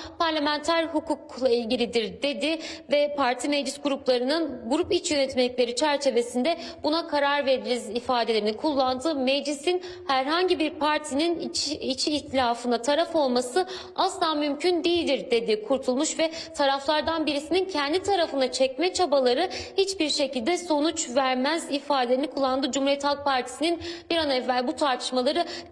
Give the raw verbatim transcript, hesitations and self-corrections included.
parlamenter hukukla ilgilidir dedi ve parti meclis gruplarının grup iç yönetmelikleri çerçevesinde buna karar veririz ifadelerini kullandı. Meclisin herhangi bir partinin içi, içi ihtilafına taraf olması asla mümkün değildir dedi Kurtulmuş ve taraflardan birisinin kendi tarafına çekme çabaları hiçbir şekilde sonuç vermez ifadelerini kullandı. Cumhuriyet Halk Partisi'nin bir an evvel bu tartışmaları